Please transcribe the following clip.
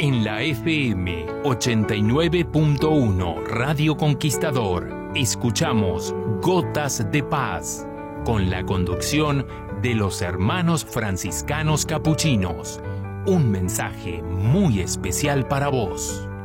En la FM 89.1 Radio Conquistador, escuchamos Gotas de Paz, con la conducción de los hermanos franciscanos capuchinos. Un mensaje muy especial para vos.